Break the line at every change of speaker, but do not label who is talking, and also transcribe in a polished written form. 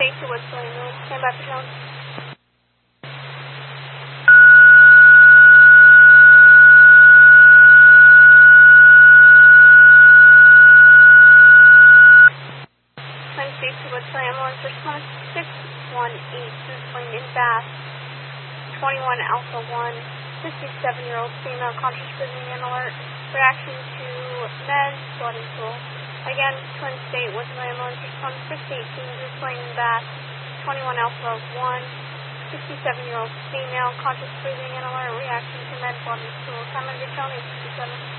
State to Woods William Lewis. Stand by for tone. Twin State to Woods William Lewis. Response 618 through plane in Bath. 21 Alpha 1. 57-year-old female conscious breathing and alert. Reaction to meds, blood and stool. Again, Twin State Woods William Lewis. Response 618 through plane in Bath. 21 Alpha 1. 67-year-old female conscious breathing and alert. Reaction to meds, blood and stool. Time of your tone 857.